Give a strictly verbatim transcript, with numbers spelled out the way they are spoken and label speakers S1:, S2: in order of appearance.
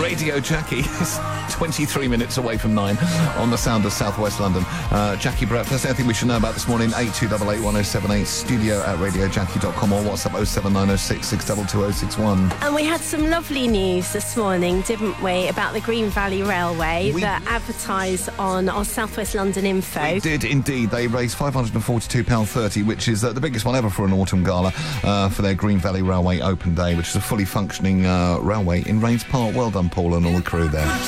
S1: Radio Jackie. It's twenty-three minutes away from nine on the sound of South West London. Uh, Jackie Breakfast, anything we should know about this morning, eight two eight eight one oh seven eight, studio at radio jackie dot com or WhatsApp oh seven nine oh six six two two oh six one.
S2: And we had some lovely news this morning, didn't we, about the Green Valley Railway
S1: We-
S2: that advertised on our South West London info.
S1: We did indeed. They raised five hundred forty-two pounds thirty, which is uh, the biggest one ever for an autumn gala uh, for their Green Valley Railway Open Day, which is a fully functioning uh, railway in Rains Park. Well done, Paul, and all the crew there.